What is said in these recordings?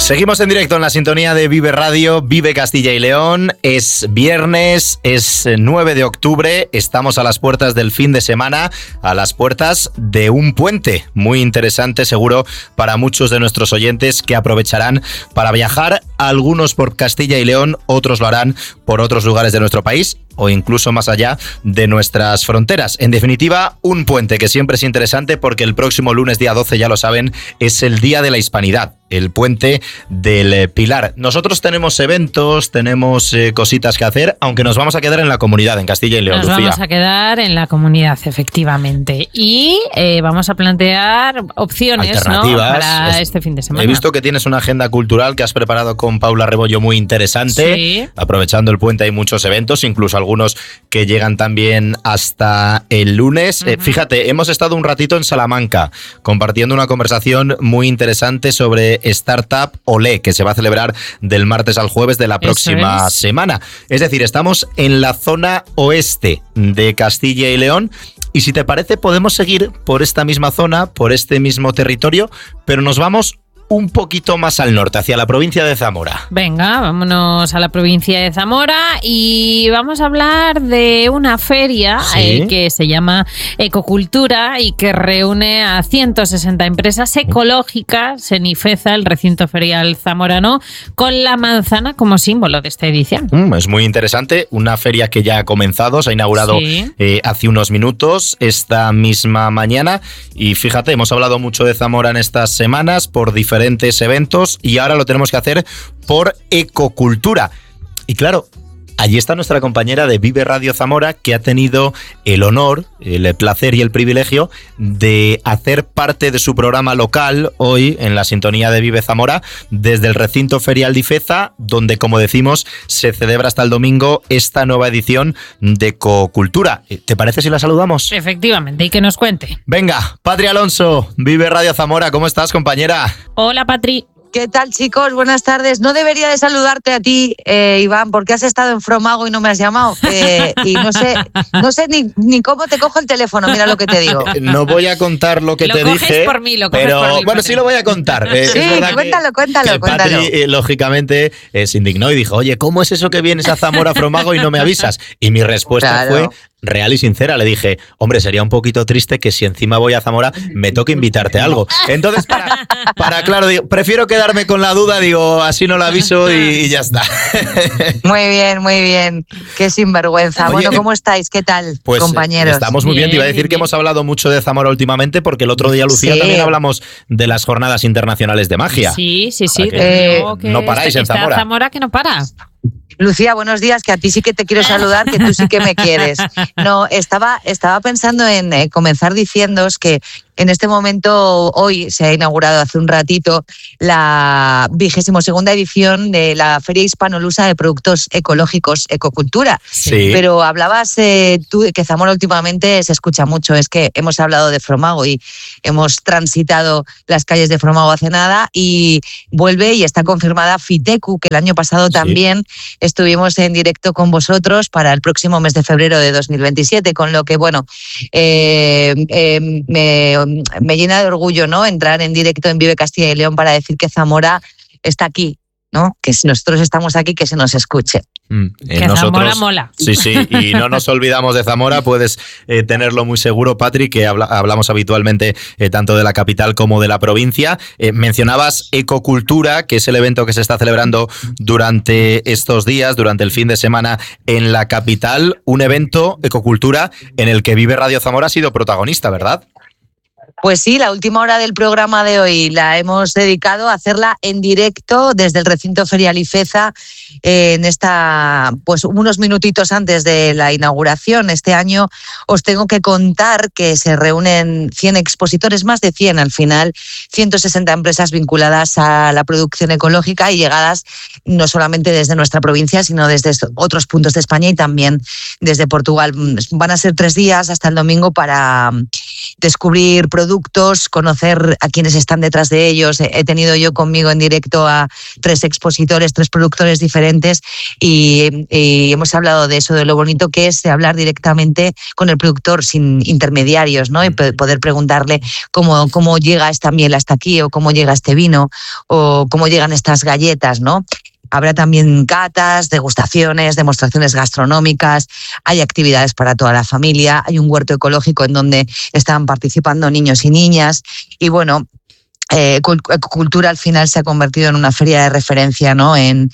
Seguimos en directo en la sintonía de Vive Radio, Vive Castilla y León. Es viernes, es 9 de octubre, estamos a las puertas del fin de semana, a las puertas de un puente muy interesante seguro para muchos de nuestros oyentes que aprovecharán para viajar, algunos por Castilla y León, otros lo harán por otros lugares de nuestro país o incluso más allá de nuestras fronteras. En definitiva, un puente que siempre es interesante porque el próximo lunes día 12, ya lo saben, es el Día de la Hispanidad, el puente del Pilar. Nosotros tenemos eventos, tenemos cositas que hacer, aunque nos vamos a quedar en la comunidad, en Castilla y León, Lucía. Nos vamos a quedar en la comunidad, efectivamente. Y vamos a plantear opciones, alternativas, ¿no?, para este fin de semana. He visto que tienes una agenda cultural que has preparado con Paula Rebollo muy interesante. Sí. Aprovechando el puente hay muchos eventos, incluso algunos que llegan también hasta el lunes. Fíjate, hemos estado un ratito en Salamanca compartiendo una conversación muy interesante sobre Startup Olé, que se va a celebrar del martes al jueves de la próxima semana. Es decir, estamos en la zona oeste de Castilla y León. Y si te parece, podemos seguir por esta misma zona, por este mismo territorio, pero nos vamos un poquito más al norte, hacia la provincia de Zamora. Venga, vámonos a la provincia de Zamora y vamos a hablar de una feria que se llama Ecocultura y que reúne a 160 empresas ecológicas en Ifeza, el recinto ferial zamorano, con la manzana como símbolo de esta edición. Es muy interesante, una feria que ya ha comenzado, se ha inaugurado hace unos minutos, esta misma mañana, y fíjate, hemos hablado mucho de Zamora en estas semanas por diferentes eventos y ahora lo tenemos que hacer por Ecocultura. Y claro, allí está nuestra compañera de Vive Radio Zamora, que ha tenido el honor, el placer y el privilegio de hacer parte de su programa local hoy en la sintonía de Vive Zamora desde el recinto ferial de Ifeza, donde, como decimos, se celebra hasta el domingo esta nueva edición de Ecocultura. ¿Te parece si la saludamos? Efectivamente, y que nos cuente. Venga, Patri Alonso, Vive Radio Zamora, ¿cómo estás, compañera? Hola, Patri. ¿Qué tal, chicos? Buenas tardes. No debería de saludarte a ti, Iván, porque has estado en Fromago y no me has llamado. Y no sé ni cómo te cojo el teléfono, mira lo que te digo. No voy a contar lo que te dije, por mí, pero bueno, sí lo voy a contar. Sí, cuéntalo. Patri, lógicamente, se indignó y dijo, oye, ¿cómo es eso que vienes a Zamora Fromago y no me avisas? Y mi respuesta fue real y sincera. Le dije, hombre, sería un poquito triste que si encima voy a Zamora me toque invitarte a algo. Entonces, claro, digo, prefiero quedarme con la duda, digo, así no lo aviso y ya está. Muy bien. Qué sinvergüenza. Oye, bueno, ¿cómo estáis? ¿Qué tal, pues, compañeros? Estamos muy bien. Te iba a decir que hemos hablado mucho de Zamora últimamente porque el otro día, Lucía, también hablamos de las jornadas internacionales de magia. Sí. No paráis en Zamora. Zamora que no para. Lucía, buenos días, que a ti sí que te quiero saludar, que tú sí que me quieres. No, estaba pensando en comenzar diciéndoos que en este momento, hoy se ha inaugurado hace un ratito la 22ª edición de la Feria Hispanolusa de Productos Ecológicos Ecocultura. Sí. Pero hablabas tú de que Zamora últimamente se escucha mucho. Es que hemos hablado de Fromago y hemos transitado las calles de Fromago hace nada y vuelve y está confirmada Fitecu, que el año pasado también estuvimos en directo con vosotros para el próximo mes de febrero de 2027, con lo que, bueno, me llena de orgullo, ¿no?, entrar en directo en Vive Castilla y León para decir que Zamora está aquí, ¿no?, que si nosotros estamos aquí, que se nos escuche. Que nosotros, Zamora mola. Sí, y no nos olvidamos de Zamora, puedes tenerlo muy seguro, Patri, que hablamos habitualmente tanto de la capital como de la provincia. Mencionabas Ecocultura, que es el evento que se está celebrando durante estos días, durante el fin de semana en la capital, un evento, Ecocultura, en el que Vive Radio Zamora ha sido protagonista, ¿verdad? Pues sí, la última hora del programa de hoy la hemos dedicado a hacerla en directo desde el recinto ferial Ifeza, en esta, pues unos minutitos antes de la inauguración. Este año os tengo que contar que se reúnen 100 expositores, más de 100 al final, 160 empresas vinculadas a la producción ecológica y llegadas no solamente desde nuestra provincia, sino desde otros puntos de España y también desde Portugal. Van a ser 3 días hasta el domingo para descubrir productos, conocer a quienes están detrás de ellos. He tenido yo conmigo en directo a 3 expositores, 3 productores diferentes y hemos hablado de eso, de lo bonito que es hablar directamente con el productor sin intermediarios, ¿no? Y poder preguntarle cómo llega esta miel hasta aquí, o cómo llega este vino, o cómo llegan estas galletas, ¿no? Habrá también catas, degustaciones, demostraciones gastronómicas, hay actividades para toda la familia, hay un huerto ecológico en donde están participando niños y niñas y bueno, Ecocultura al final se ha convertido en una feria de referencia, ¿no? en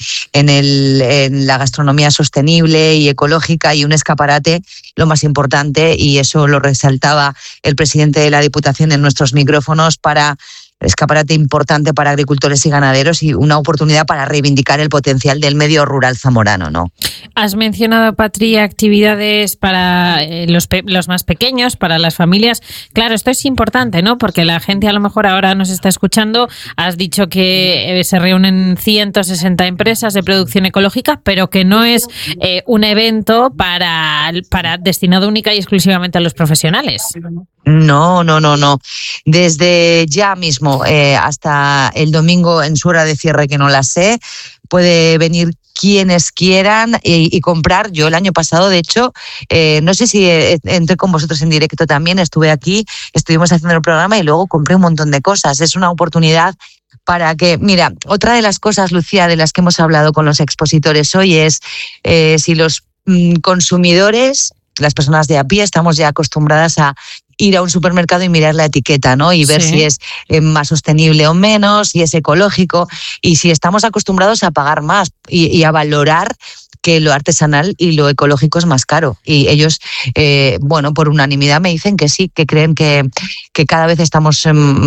la gastronomía sostenible y ecológica y un escaparate, lo más importante, y eso lo resaltaba el presidente de la Diputación en nuestros micrófonos, para escaparate importante para agricultores y ganaderos y una oportunidad para reivindicar el potencial del medio rural zamorano, ¿no? Has mencionado, Patri, actividades para los más pequeños, para las familias. Claro, esto es importante, ¿no? Porque la gente a lo mejor ahora nos está escuchando. Has dicho que se reúnen 160 empresas de producción ecológica, pero que no es un evento para destinado única y exclusivamente a los profesionales. No. Desde ya mismo hasta el domingo en su hora de cierre, que no la sé, puede venir quienes quieran y comprar. Yo el año pasado, de hecho, no sé si entré con vosotros en directo también, estuve aquí, estuvimos haciendo el programa y luego compré un montón de cosas. Es una oportunidad para que, mira, otra de las cosas, Lucía, de las que hemos hablado con los expositores hoy es si los consumidores, las personas de a pie, estamos ya acostumbradas a ir a un supermercado y mirar la etiqueta, ¿no? Y ver si es más sostenible o menos, si es ecológico, y si estamos acostumbrados a pagar más y a valorar que lo artesanal y lo ecológico es más caro. Y ellos, por unanimidad me dicen que sí, que creen que cada vez estamos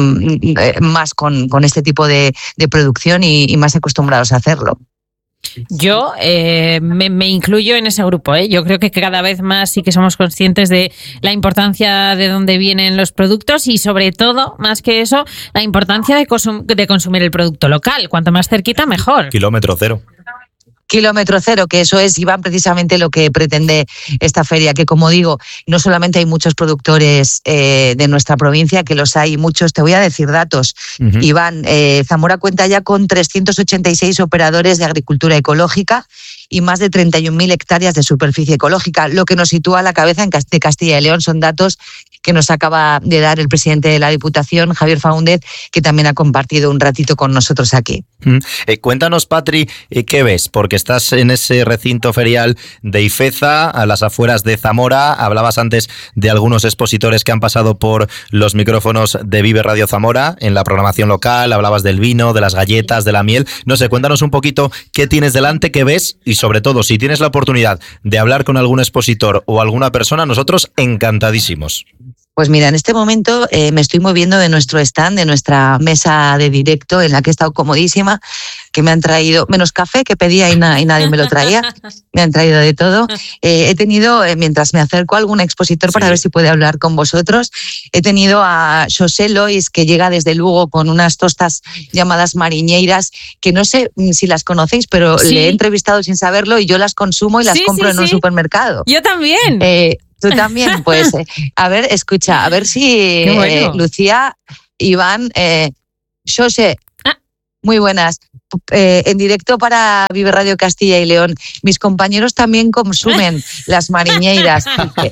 más con este tipo de producción y más acostumbrados a hacerlo. Yo me incluyo en ese grupo, ¿eh? Yo creo que cada vez más sí que somos conscientes de la importancia de dónde vienen los productos y, sobre todo, más que eso, la importancia de consumir el producto local. Cuanto más cerquita, mejor. Kilómetro cero. Kilómetro cero, que eso es, Iván, precisamente lo que pretende esta feria, que como digo, no solamente hay muchos productores de nuestra provincia, que los hay muchos, te voy a decir datos. Uh-huh. Iván, Zamora cuenta ya con 386 operadores de agricultura ecológica y más de 31.000 hectáreas de superficie ecológica, lo que nos sitúa a la cabeza de Castilla y León. Son datos que nos acaba de dar el presidente de la Diputación, Javier Faúndez, que también ha compartido un ratito con nosotros aquí. Cuéntanos, Patri, ¿qué ves? Porque estás en ese recinto ferial de Ifeza, a las afueras de Zamora. Hablabas antes de algunos expositores que han pasado por los micrófonos de Vive Radio Zamora en la programación local. Hablabas del vino, de las galletas, de la miel. No sé, cuéntanos un poquito qué tienes delante, qué ves y, sobre todo, si tienes la oportunidad de hablar con algún expositor o alguna persona, nosotros encantadísimos. Pues mira, en este momento me estoy moviendo de nuestro stand, de nuestra mesa de directo, en la que he estado comodísima, que me han traído, menos café que pedía y nadie me lo traía, me han traído de todo. He tenido, mientras me acerco a algún expositor para ver si puede hablar con vosotros, he tenido a José Lois, que llega desde Lugo con unas tostas llamadas mariñeiras, que no sé si las conocéis, pero le he entrevistado sin saberlo y yo las consumo y las compro en un supermercado. Yo también. Tú también, pues, a ver, escucha, a ver si Lucía, Iván, José, muy buenas. En directo para Vive Radio Castilla y León. Mis compañeros también consumen las mariñeiras.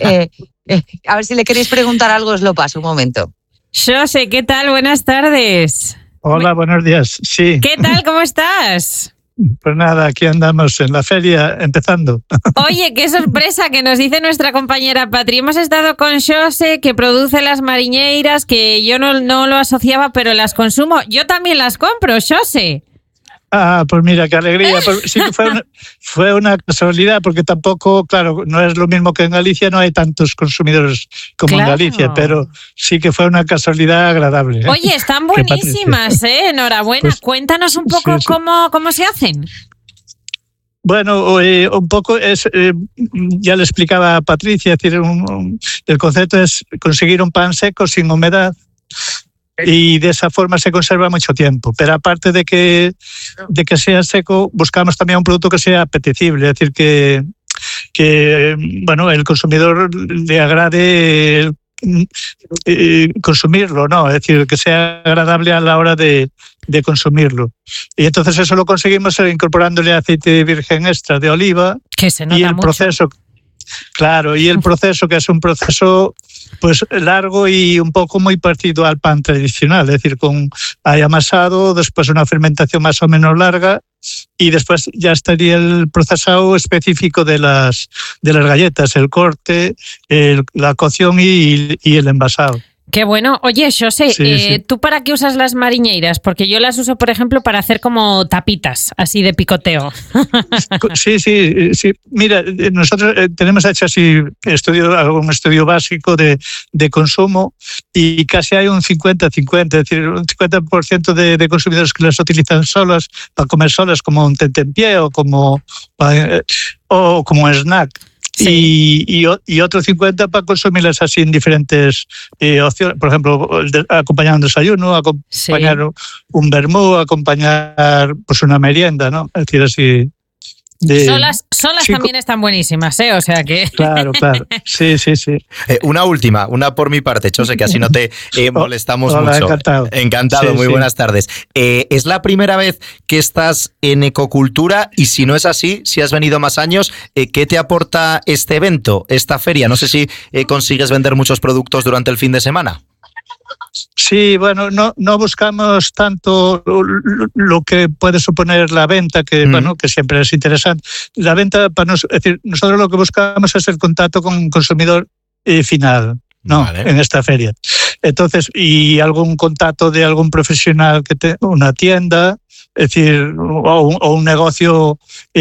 A ver si le queréis preguntar algo, os lo paso un momento. José, ¿qué tal? Buenas tardes. Hola, buenos días. Sí. ¿Qué tal? ¿Cómo estás? Pues nada, aquí andamos en la feria empezando. Oye, qué sorpresa que nos dice nuestra compañera Patri. Hemos estado con José, que produce las mariñeiras, que yo no lo asociaba, pero las consumo. Yo también las compro, José. Ah, pues mira, qué alegría. Sí que fue una casualidad, porque tampoco, claro, no es lo mismo que en Galicia, no hay tantos consumidores como en Galicia, pero sí que fue una casualidad agradable. Oye, están buenísimas, enhorabuena. Pues, cuéntanos un poco cómo se hacen. Bueno, un poco es, ya le explicaba a Patricia, es decir, el concepto es conseguir un pan seco sin humedad. Y de esa forma se conserva mucho tiempo. Pero aparte de que sea seco, buscamos también un producto que sea apetecible, es decir, que el consumidor le agrade consumirlo, ¿no? Es decir, que sea agradable a la hora de consumirlo. Y entonces eso lo conseguimos incorporándole aceite virgen extra de oliva. Que se nota y el mucho. proceso, claro, y el proceso que es un proceso pues largo y un poco muy parecido al pan tradicional, es decir, hay amasado, después una fermentación más o menos larga y después ya estaría el procesado específico de las galletas, el corte, la cocción y el envasado. Qué bueno. Oye, Xosé, Sí. ¿tú para qué usas las mariñeiras? Porque yo las uso, por ejemplo, para hacer como tapitas, así de picoteo. Sí. Mira, nosotros tenemos hecho así un estudio básico de consumo y casi hay un 50-50, es decir, un 50% de consumidores que las utilizan solas, para comer solas como un tentempié o como snack. Sí. Y otro 50 para consumirlas así en diferentes opciones. Por ejemplo, acompañar un desayuno, acompañar un vermú, acompañar pues una merienda, ¿no? Es decir, así... Solas también están buenísimas, ¿eh? O sea que... Claro. Sí. Una última, una por mi parte, Xosé, que así no te molestamos Hola, mucho. Encantado. Sí, muy buenas tardes. ¿Es la primera vez que estás en ecocultura? Y si no es así, si has venido más años, ¿qué te aporta este evento, esta feria? No sé si consigues vender muchos productos durante el fin de semana. Sí, bueno, no buscamos tanto lo que puede suponer la venta, que bueno, que siempre es interesante. La venta, es decir, nosotros lo que buscamos es el contacto con un consumidor final, ¿no? Vale. En esta feria. Entonces, y algún contacto de algún profesional una tienda, es decir, o un negocio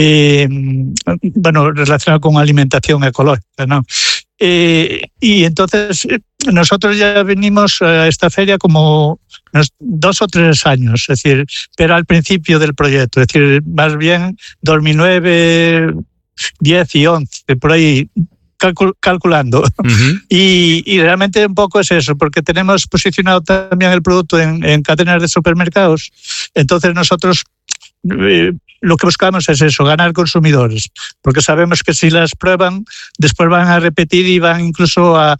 relacionado con alimentación ecológica, ¿no? Y entonces nosotros ya venimos a esta feria como 2 o 3 años, es decir, pero al principio del proyecto, es decir, más bien 2009, 10 y 11, por ahí calculando. Uh-huh. Y realmente un poco es eso, porque tenemos posicionado también el producto en cadenas de supermercados. Entonces nosotros lo que buscamos es eso, ganar consumidores, porque sabemos que si las prueban, después van a repetir y van incluso a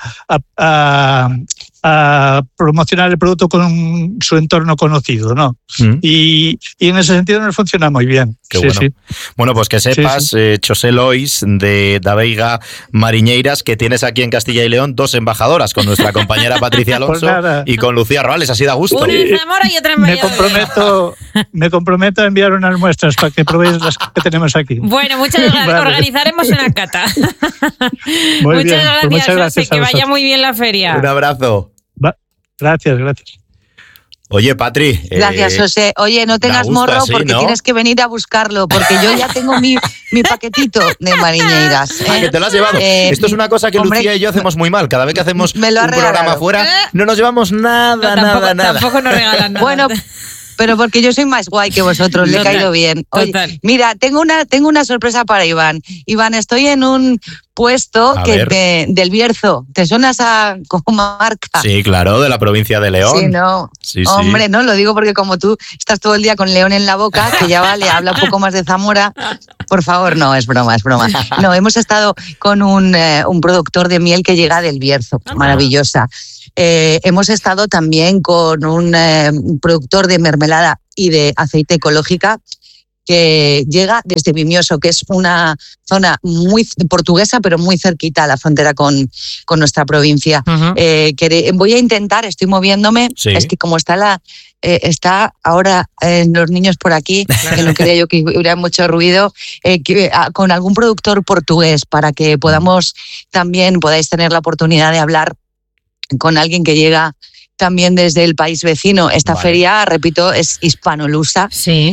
promocionar el producto con su entorno conocido, ¿no? Y en ese sentido nos funciona muy bien. Qué bueno. Sí. Bueno, pues que sepas, Xosé Lois, de Da Veiga Mariñeiras, que tienes aquí en Castilla y León 2 embajadoras, con nuestra compañera Patricia Alonso y con Lucía Rorales, así da gusto. Una en Zamora y otra en Valladolid. Me comprometo a enviar unas muestras para que probéis las que tenemos aquí. Bueno, muchas gracias. Vale. Organizaremos una cata. Muchas gracias, José, que vaya muy bien la feria. Un abrazo. Gracias. Oye, Patri. Gracias, José. Oye, no tengas morro así, porque tienes que venir a buscarlo, porque yo ya tengo mi paquetito de mariñeiras. ¿Que te lo has llevado? Esto es una cosa que Lucía y yo hacemos muy mal. Cada vez que hacemos un programa fuera, no nos llevamos nada. Tampoco nos regalan nada. Bueno, pero porque yo soy más guay que vosotros, le he caído bien. Oye, mira, tengo una sorpresa para Iván. Iván, estoy en un puesto del Bierzo. ¿Te suena esa comarca? Sí, claro, de la provincia de León. Sí, no. Sí, hombre, no, lo digo porque como tú estás todo el día con León en la boca, que ya vale, habla un poco más de Zamora. Por favor, no, es broma. No, hemos estado con un productor de miel que llega del Bierzo, maravillosa. Hemos estado también con un productor de mermelada y de aceite ecológica que llega desde Vimioso, que es una zona muy portuguesa, pero muy cerquita a la frontera con nuestra provincia. Uh-huh. Voy a intentar, estoy moviéndome, es que como está ahora los niños por aquí, que no quería yo que hubiera mucho ruido, con algún productor portugués, para que podáis tener la oportunidad de hablar con alguien que llega también desde el país vecino. Esta feria, repito, es hispanolusa. Sí.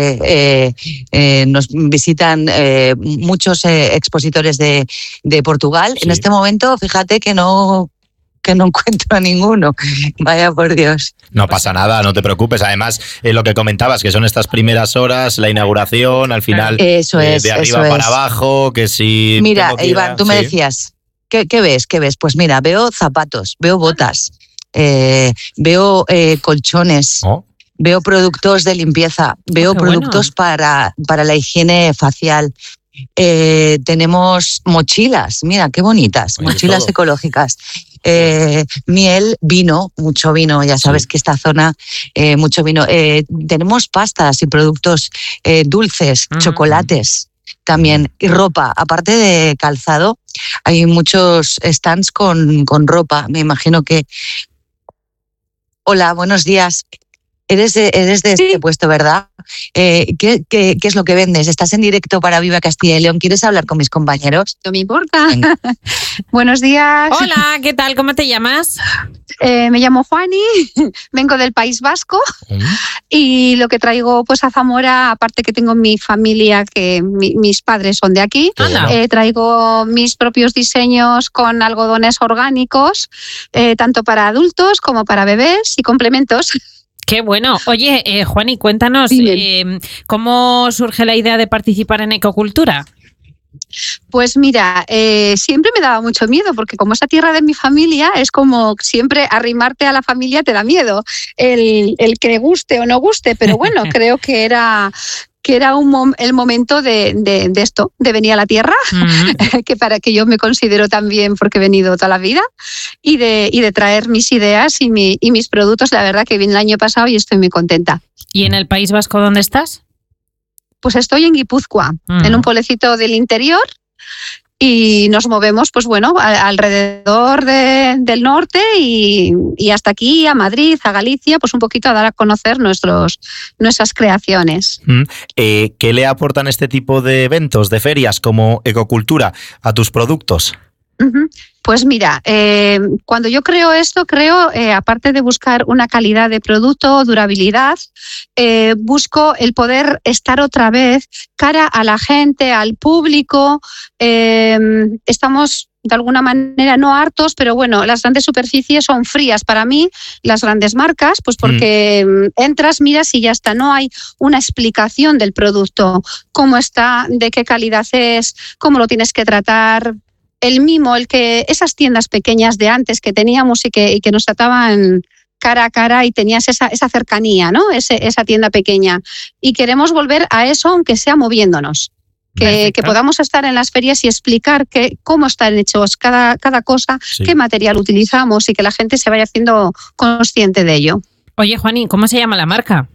Nos visitan muchos expositores de Portugal. Sí. En este momento, fíjate que no encuentro a ninguno. Vaya por Dios. No pasa nada, no te preocupes. Además, lo que comentabas, que son estas primeras horas, la inauguración, al final de arriba para abajo, que si... Mira, Iván, tú me decías, ¿qué ves? Pues mira, veo zapatos, veo botas, veo colchones, veo productos de limpieza, veo productos para la higiene facial. Tenemos mochilas, mira qué bonitas, mochilas ecológicas. miel, vino, mucho vino. Ya sabes que esta zona, mucho vino. Tenemos pastas y productos dulces, chocolates también, y ropa. Aparte de calzado, hay muchos stands con ropa. Me imagino que... Hola, buenos días. Eres de este puesto, ¿verdad? ¿Qué es lo que vendes? ¿Estás en directo para Vive Castilla y León? ¿Quieres hablar con mis compañeros? No me importa. Buenos días. Hola, ¿qué tal? ¿Cómo te llamas? Me llamo Juani, vengo del País Vasco y lo que traigo pues a Zamora, aparte que tengo mi familia, que mis padres son de aquí, traigo mis propios diseños con algodones orgánicos, tanto para adultos como para bebés y complementos. Qué bueno. Oye, Juani, cuéntanos, ¿cómo surge la idea de participar en Ecocultura? Pues mira, siempre me daba mucho miedo, porque como es la tierra de mi familia, es como siempre arrimarte a la familia te da miedo, el que guste o no guste, pero bueno, creo que era el momento de esto, de venir a la tierra, que para que yo me considero también, porque he venido toda la vida, y de traer mis ideas y mis productos. La verdad que vine el año pasado y estoy muy contenta. ¿Y en el País Vasco dónde estás? Pues estoy en Guipúzcoa, en un pueblecito del interior, y nos movemos, pues bueno, alrededor del norte y hasta aquí, a Madrid, a Galicia, pues un poquito a dar a conocer nuestras creaciones. ¿Qué le aportan este tipo de eventos, de ferias como Ecocultura a tus productos? Pues mira, cuando yo creo esto, aparte de buscar una calidad de producto, durabilidad, busco el poder estar otra vez cara a la gente, al público. Estamos de alguna manera no hartos, pero bueno, las grandes superficies son frías para mí, las grandes marcas, pues porque entras, miras y ya está, no hay una explicación del producto, cómo está, de qué calidad es, cómo lo tienes que tratar. El mimo, esas tiendas pequeñas de antes que teníamos y que nos trataban cara a cara y tenías esa cercanía, ¿no? Esa tienda pequeña. Y queremos volver a eso, aunque sea moviéndonos. Que podamos estar en las ferias y explicar cómo están hechos cada cosa, qué material utilizamos y que la gente se vaya haciendo consciente de ello. Oye, Juani, ¿cómo se llama la marca?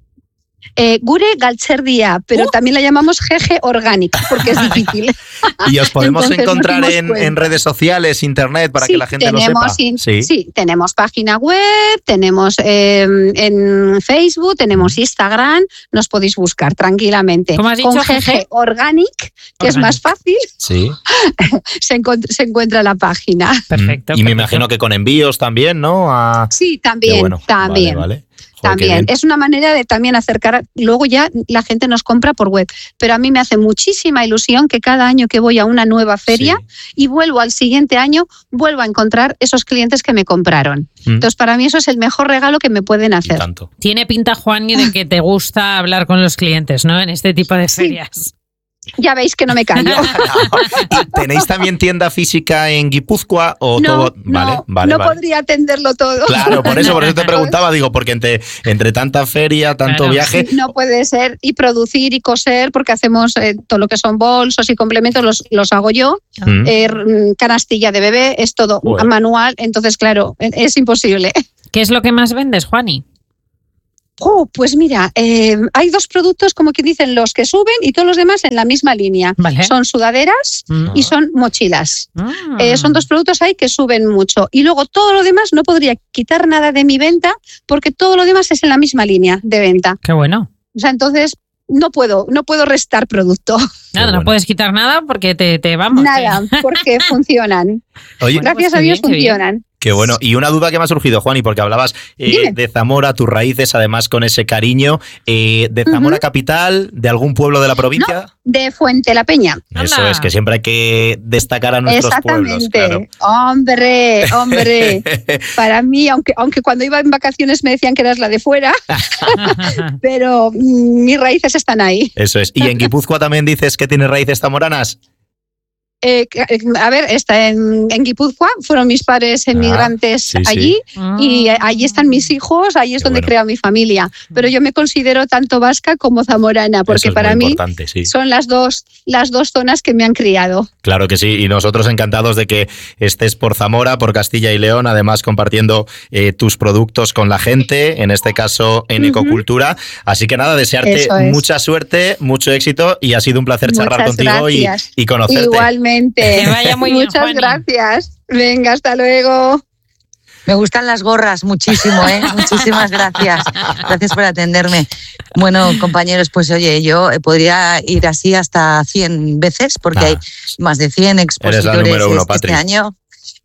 Gure Galtxerdia, pero también la llamamos GG Organic, porque es difícil. ¿Y os podemos encontrar en redes sociales, internet, para que la gente lo sepa? Sí, tenemos página web, tenemos en Facebook, tenemos Instagram, nos podéis buscar tranquilamente. ¿Cómo has dicho? Con GG Organic, que es más fácil, se encuentra la página. Perfecto. Y me imagino que con envíos también, ¿no? Sí, también. Vale. También es una manera de también acercar, luego ya la gente nos compra por web, pero a mí me hace muchísima ilusión que cada año que voy a una nueva feria y vuelvo al siguiente año, vuelvo a encontrar esos clientes que me compraron. Entonces para mí eso es el mejor regalo que me pueden hacer. Tiene pinta, Juani, de que te gusta hablar con los clientes, ¿no? En este tipo de ferias. Ya veis que no me callo. ¿Y tenéis también tienda física en Guipúzcoa o todo? No podría atenderlo todo. Claro, por eso te preguntaba, digo, porque entre tanta feria, tanto viaje... Sí, no puede ser, y producir y coser, porque hacemos todo lo que son bolsos y complementos, los hago yo. Canastilla de bebé, es todo manual, entonces claro, es imposible. ¿Qué es lo que más vendes, Juani? Pues mira, hay dos productos, como que dicen, los que suben y todos los demás en la misma línea. Vale. Son sudaderas y son mochilas. Son dos productos ahí que suben mucho. Y luego todo lo demás no podría quitar nada de mi venta porque todo lo demás es en la misma línea de venta. Qué bueno. O sea, entonces no puedo restar producto. Nada, no puedes quitar nada porque te vamos. Nada, porque funcionan. Oye, gracias a Dios funcionan. Qué bueno. Y una duda que me ha surgido, Juani, porque hablabas de Zamora, tus raíces, además con ese cariño. ¿De Zamora capital? ¿De algún pueblo de la provincia? No, de Fuente la Peña. Eso es, que siempre hay que destacar a nuestros pueblos. Exactamente. Claro. Hombre. Para mí, aunque cuando iba en vacaciones me decían que eras la de fuera, pero mis raíces están ahí. Eso es. ¿Y en Guipúzcoa también dices que tienes raíces zamoranas? a ver, está en Guipúzcoa, fueron mis padres emigrantes allí y allí están mis hijos, ahí es donde creo mi familia. Pero yo me considero tanto vasca como zamorana, porque para mí son las dos zonas que me han criado. Claro que sí, y nosotros encantados de que estés por Zamora, por Castilla y León, además compartiendo tus productos con la gente, en este caso en Ecocultura. Así que nada, desearte mucha suerte, mucho éxito, y ha sido un placer charlar contigo y conocerte. Igualmente. Que vaya muy bien, muchas gracias. Venga, hasta luego. Me gustan las gorras muchísimo, ¿eh? Muchísimas gracias. Gracias por atenderme. Bueno, compañeros, pues oye, yo podría ir así hasta 100 veces, porque hay más de 100 expositores este año.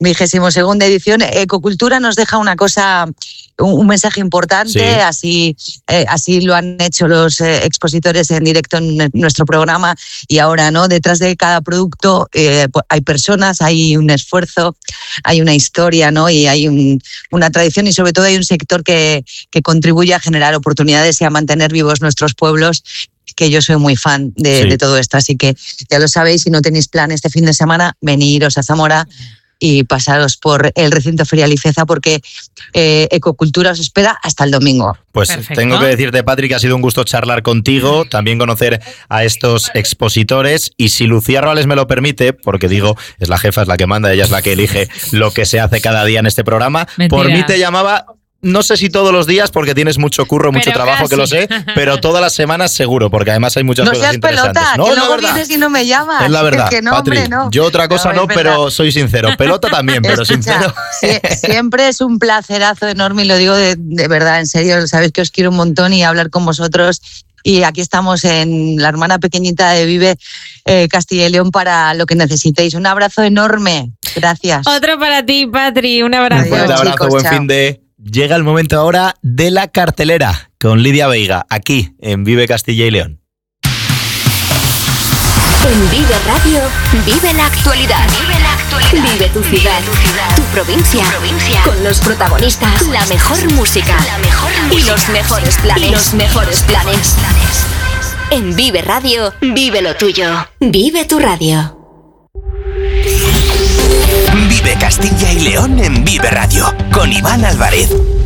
22ª edición. Ecocultura nos deja una cosa, un mensaje importante, así lo han hecho los expositores en directo en nuestro programa, y ahora, ¿no? Detrás de cada producto hay personas, hay un esfuerzo, hay una historia, ¿no? Y hay una tradición, y sobre todo hay un sector que contribuye a generar oportunidades y a mantener vivos nuestros pueblos, que yo soy muy fan de todo esto. Así que ya lo sabéis, si no tenéis plan este fin de semana, veniros a Zamora y pasaros por el recinto ferial IFEZA, porque Ecocultura os espera hasta el domingo. Pues tengo que decirte, Patri, que ha sido un gusto charlar contigo, también conocer a estos expositores, y si Lucía Roales me lo permite, porque digo, es la jefa, es la que manda, ella es la que elige lo que se hace cada día en este programa. Mentira. Por mí te llamaba... No sé si todos los días, porque tienes mucho curro, mucho trabajo, que lo sé, pero todas las semanas seguro, porque además hay muchas cosas interesantes. Pelota, que luego vienes y no me llamas. Es la verdad, que no, Patri, hombre, no. Yo otra cosa no, pero soy sincero. Pelota también, pero sincero. Siempre es un placerazo enorme, y lo digo de verdad, en serio. Sabéis que os quiero un montón, y hablar con vosotros. Y aquí estamos en la hermana pequeñita de Vive Castilla y León para lo que necesitéis. Un abrazo enorme. Gracias. Otro para ti, Patri. Un abrazo. Un fuerte abrazo, chicos, buen fin de... Llega el momento ahora de la cartelera con Lidia Veiga, aquí en Vive Castilla y León. En Vive Radio, vive la actualidad. Vive tu ciudad, tu provincia, con los protagonistas, la mejor música y los mejores planes. En Vive Radio, vive lo tuyo. Vive tu radio. Vive Castilla y León en Vive Radio, con Iván Álvarez.